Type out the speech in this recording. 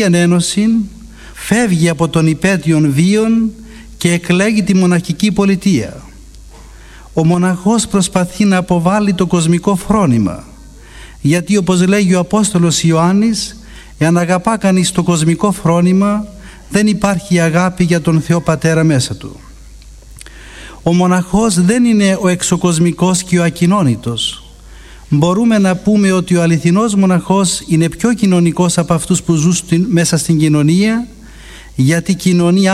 Ένωση φεύγει από τον υπέτειον βίον και εκλέγει τη μοναχική πολιτεία. Ο μοναχός προσπαθεί να αποβάλει το κοσμικό φρόνημα, γιατί όπως λέγει ο Απόστολος Ιωάννης, εάν αγαπά κανείς το κοσμικό φρόνημα, δεν υπάρχει αγάπη για τον Θεό Πατέρα μέσα του. Ο μοναχός δεν είναι ο εξωκοσμικός και ο ακοινώνητος. Μπορούμε να πούμε ότι ο αληθινός μοναχός είναι πιο κοινωνικός από αυτούς που ζουν μέσα στην κοινωνία, γιατί η κοινωνία